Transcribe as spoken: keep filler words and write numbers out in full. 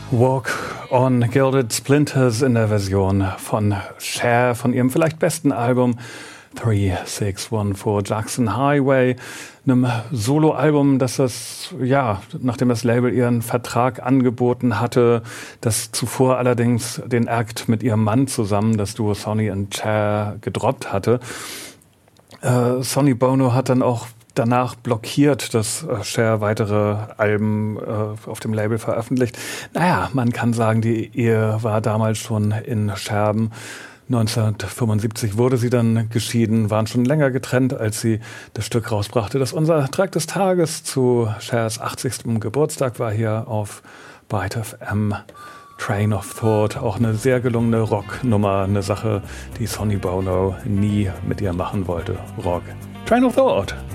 Walk on Gilded Splinters in der Version von Cher von ihrem vielleicht besten Album drei sechs eins vier Jackson Highway, einem Soloalbum, das das, ja, nachdem das Label ihren Vertrag angeboten hatte, das zuvor allerdings den Act mit ihrem Mann zusammen, das Duo Sonny und Cher, gedroppt hatte. Äh, Sonny Bono hat dann auch danach blockiert, dass äh, Cher weitere Alben äh, auf dem Label veröffentlicht. Naja, man kann sagen, die Ehe war damals schon in Scherben. neunzehnhundertfünfundsiebzig wurde sie dann geschieden, waren schon länger getrennt, als sie das Stück rausbrachte. Das unser Track des Tages zu Chers achtzigstem Geburtstag war hier auf Byte F M. Train of Thought, auch eine sehr gelungene Rocknummer, eine Sache, die Sonny Bono nie mit ihr machen wollte. Rock. Train of Thought.